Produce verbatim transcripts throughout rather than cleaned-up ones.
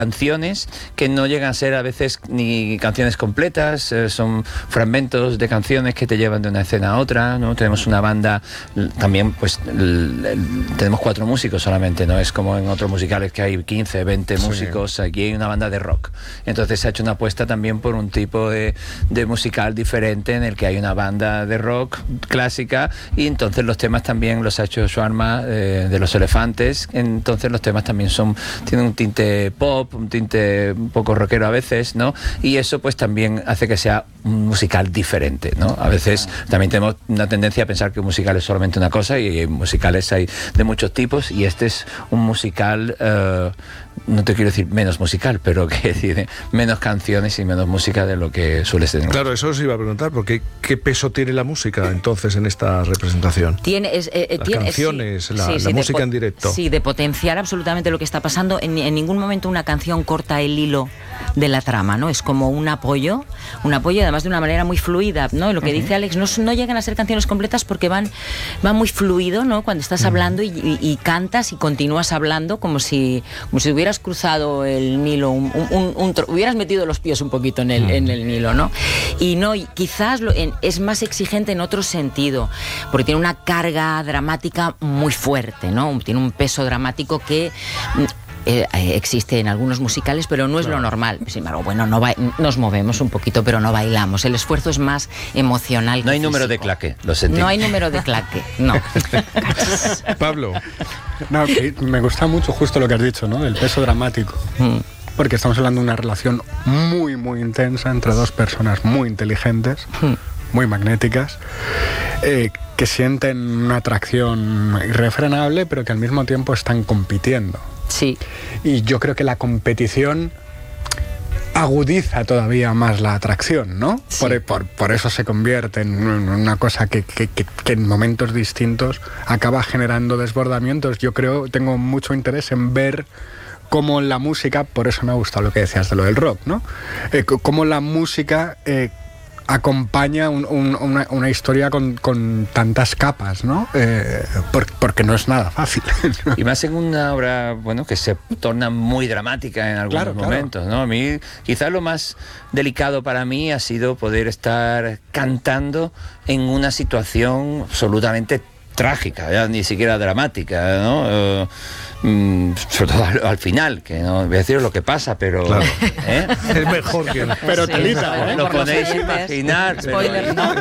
canciones que no llegan a ser a veces ni canciones completas, eh, son fragmentos de canciones que te llevan de una escena a otra, ¿no? Tenemos una banda, también pues l, l, tenemos cuatro músicos solamente, no es como en otros musicales que hay quince, veinte músicos, sí. Aquí hay una banda de rock, entonces se ha hecho una apuesta también por un tipo de, de musical diferente en el que hay una banda de rock clásica y entonces los temas también los ha hecho Shawarma eh, de Los Elefantes, entonces los temas también son, tienen un tinte pop, un tinte un poco rockero a veces, ¿no? Y eso pues también hace que sea un musical diferente, ¿no? A veces también tenemos una tendencia a pensar que un musical es solamente una cosa y musicales hay de muchos tipos y este es un musical, uh, no te quiero decir menos musical, pero que tiene menos canciones y menos música de lo que suele ser. Claro, eso os iba a preguntar, porque ¿qué peso tiene la música entonces en esta representación? Tiene, es, eh, Las tiene, canciones, sí, la, sí, la sí, música de, en directo. Sí, de potenciar absolutamente lo que está pasando. En, en ningún momento una canción corta el hilo de la trama, ¿no? Es como un apoyo, un apoyo además de una manera muy fluida, ¿no? Lo que uh-huh. dice Alex, no, no llegan a ser canciones completas porque van, van muy fluido, ¿no? Cuando estás uh-huh. hablando y, y, y cantas y continúas hablando como si, como si hubieras cruzado el Nilo, un, un, un, un, hubieras metido los pies un poquito en el, uh-huh. en el Nilo, ¿no? Y no, y quizás lo, en, es más exigente en otro sentido, porque tiene una carga dramática muy fuerte, ¿no? Tiene un peso dramático que Eh, eh, existe en algunos musicales, pero no es claro. lo normal. Sin embargo, bueno, no ba- nos movemos un poquito, pero no bailamos. El esfuerzo es más emocional. No hay físico. número de claque, lo sentimos. No hay número de claque, no. Pablo. No, que me gusta mucho justo lo que has dicho, ¿no? El peso dramático. Mm. Porque estamos hablando de una relación muy, muy intensa entre dos personas muy inteligentes, mm. muy magnéticas, eh, que sienten una atracción irrefrenable, pero que al mismo tiempo están compitiendo. Sí. Y yo creo que la competición agudiza todavía más la atracción, ¿no? Sí. Por, por, por eso se convierte en una cosa que, que, que, que en momentos distintos acaba generando desbordamientos. Yo creo, tengo mucho interés en ver cómo la música, por eso me ha gustado lo que decías de lo del rock, ¿no? Eh, cómo la música eh, acompaña un, un, una, una historia con, con tantas capas, ¿no? Eh, por, porque no es nada fácil. Y más en una obra, bueno, que se torna muy dramática en algunos claro, momentos, claro. ¿no? A mí, quizás lo más delicado para mí ha sido poder estar cantando en una situación absolutamente trágica, ya ni siquiera dramática, ¿no? Uh, mm, sobre todo al, al final, que no voy a deciros lo que pasa, pero claro. ¿eh? Es mejor que no. Pero sí, telita, ¿eh? Lo podéis imaginar, pero no,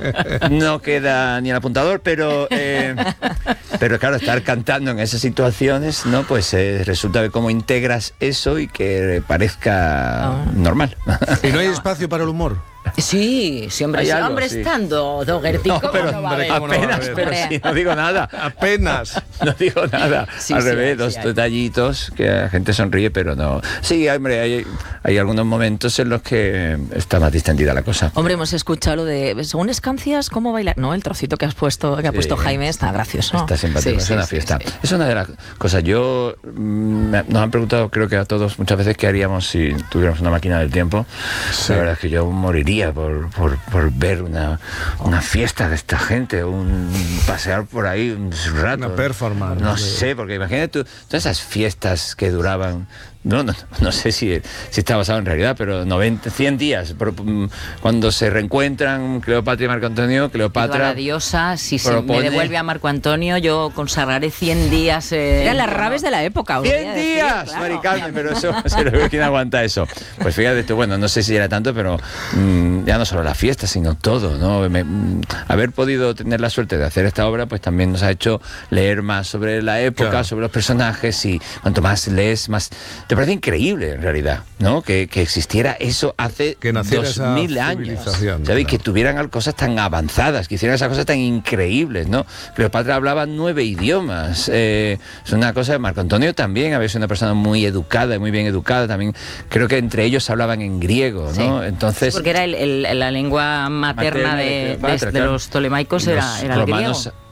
no queda ni el apuntador, pero eh, pero claro, estar cantando en esas situaciones, ¿no? Pues eh, resulta que cómo integras eso y que parezca oh. normal. ¿Y no hay espacio para el humor? Sí, sí, hombre, sí, algo, hombre sí. Estando Dougherty, no, pero no hombre, apenas, pero sí, no digo nada. Apenas. No digo nada. Sí, Al sí, revés, sí, dos sí, detallitos que la gente sonríe, pero no. Sí, hombre, hay, hay algunos momentos en los que está más distendida la cosa. Hombre, hemos escuchado lo de, según escancias, ¿cómo bailar? No, el trocito que has puesto, que ha sí. puesto Jaime está gracioso. Está simpático, sí, es sí, una fiesta. Sí, sí. Es una de las cosas. Yo, mmm, nos han preguntado, creo que a todos, muchas veces, qué haríamos si tuviéramos una máquina del tiempo. Sí. La verdad es que yo moriría por, por por ver una, una fiesta de esta gente, un pasear por ahí un rato. Una performance. No sé, porque imagínate tú, todas esas fiestas que duraban, no, no, no sé si, si está basado en realidad, pero noventa, cien días, por, cuando se reencuentran Cleopatra y Marco Antonio, Cleopatra... La diosa, si propone... se me devuelve a Marco Antonio, yo consagraré cien días... Eh, Eran las rabes de la época. ¡cien días! Claro. Mari Carmen, pero eso, ¿quién aguanta eso? Pues fíjate tú, bueno, no sé si era tanto, pero mmm, ya no solo la fiesta, sino todo, ¿no? Me, mmm, haber podido tener la suerte de hacer esta obra, pues también nos ha hecho leer más sobre la época, claro. sobre los personajes, y cuanto más lees, más... Te parece increíble, en realidad, ¿no? Que, que existiera eso hace dos mil años. ¿Sabes? Claro. Que tuvieran cosas tan avanzadas, que hicieran esas cosas tan increíbles, ¿no? Cleopatra hablaba nueve idiomas. Eh, es una cosa... Marco Antonio también había sido una persona muy educada, muy bien educada. También creo que entre ellos hablaban en griego, ¿no? Sí. Entonces... Sí, porque era el, el, la lengua materna, materna de, de, Cleopatra, de, de claro. los tolemaicos, era, era el griego.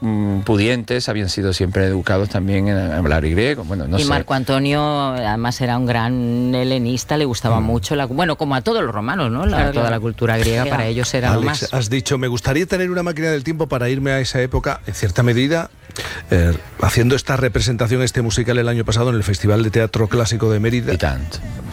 mm, pudientes habían sido siempre educados también en hablar griego. Bueno, no y sé. Marco Antonio, además, era un gran helenista, le gustaba mm. mucho, la, bueno, como a todos los romanos, ¿no? La, claro, toda la cultura griega para ellos era Alex, lo más. Has dicho, me gustaría tener una máquina del tiempo para irme a esa época, en cierta medida, eh, haciendo esta representación, este musical el año pasado en el Festival de Teatro Clásico de Mérida. Y tanto.